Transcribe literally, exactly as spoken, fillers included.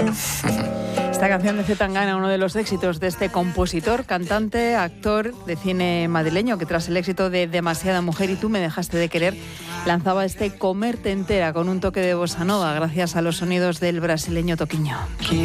Esta canción de Zetangana, uno de los éxitos de este compositor, cantante, actor de cine madrileño, que tras el éxito de Demasiada mujer y tú me dejaste de querer, lanzaba este Comerte entera con un toque de bossa nova, gracias a los sonidos del brasileño Toquinho.